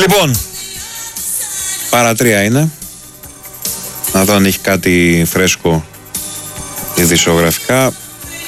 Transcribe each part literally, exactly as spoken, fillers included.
Λοιπόν, παρατρία είναι. Να δω αν έχει κάτι φρέσκο ειδησιογραφικά.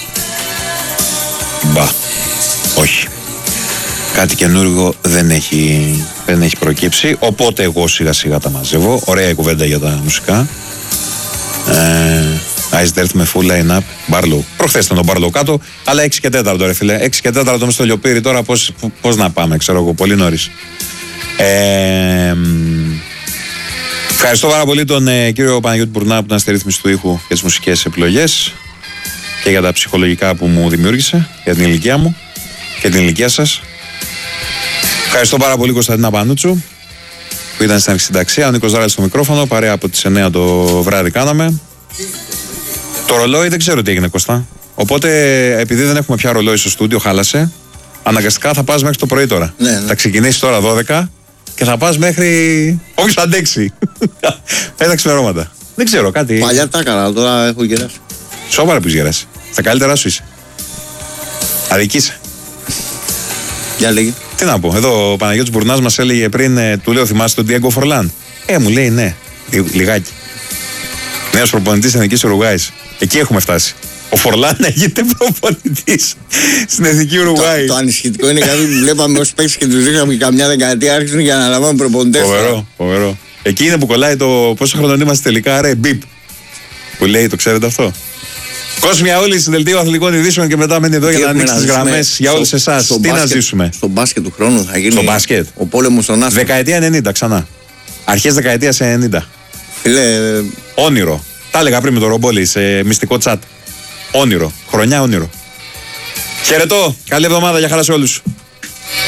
Μπα, όχι. Κάτι καινούργιο δεν έχει, δεν έχει προκύψει. Οπότε εγώ σιγά σιγά τα μαζεύω. Ωραία η κουβέντα για τα μουσικά. ε, Ice Dirt με full line-up. Μπάρλο. Προχθές ήταν τον Μπάρλο κάτω. Αλλά έξι και τέταρτο ρε φίλε. έξι και τέταρτο με στο Λιοπύρι. Τώρα πώς, πώς να πάμε, ξέρω εγώ, πολύ νωρίς. ε, Ευχαριστώ πάρα πολύ τον ε, κύριο Παναγιώτη Μπουρνά που ήταν στη ρύθμιση του ήχου και τις μουσικές επιλογές και για τα ψυχολογικά που μου δημιούργησε, για την ηλικία μου και την ηλικία σας. Ευχαριστώ πάρα πολύ Κωνσταντίνα Πανούτσου που ήταν στην αρχισυνταξία, ο Νίκος Δράλης στο μικρόφωνο, παρέα από τις εννιά το βράδυ κάναμε. Το ρολόι δεν ξέρω τι έγινε, Κωστά. Οπότε επειδή δεν έχουμε πια ρολόι στο στούντιο, χάλασε. Αναγκαστικά θα πας μέχρι το πρωί τώρα. Ναι, ναι. Θα ξεκινήσει τώρα δώδεκα και θα πας μέχρι. Όποιος αντέξει. Πέντε ξημερώματα. Δεν ξέρω κάτι. Παλιά τα έκανα, τώρα έχω γεράσει. Σοβαρά που γεράσει. Στα καλύτερά σου είσαι. Αδικείσαι. Για λέγε. Τι να πω, εδώ ο Παναγιώτης Μπουρνάς μας έλεγε πριν, ε, του λέω, θυμάσαι τον Διέγκο Φορλάν. Ε, μου λέει ναι, λιγάκι. Νέος προπονητής Εθνικής Ουρουγουάης. Εκεί έχουμε φτάσει. Ο Φορλάν γίνεται προπονητής στην Εθνική Ουρουγουάη. Το, το ανησυχητικό είναι κάτι που βλέπαμε ως παίκτες και τους δείχναμε και καμιά δεκαετία άρχισαν για να αναλαμβάνουν προπονητές. Φοβερό, φοβερό. Εκεί είναι που κολλάει το πόσο χρόνο είμαστε τελικά, ρε, μπιπ. Που λέει, το ξέρετε αυτό. Κόσμια όλοι στην δελτίο αθλητικών ειδήσεων και μετά μένει εδώ για να ανοίξει τις γραμμές για όλους εσάς. Τι μπάσκετ, να ζήσουμε. Στο μπάσκετ του χρόνου θα γίνει. Στο μπάσκετ. Ο πόλεμος των άστρων. Δεκαετία ενενήντα ξανά. Αρχές δεκαετίας ενενήντα. Φίλε. Όνειρο. Τα έλεγα πριν με τον Ρομπόλη σε μυστικό τσάτ. Όνειρο. Χρονιά όνειρο. Χαιρετώ. Καλή εβδομάδα. Για χαρά σε όλους.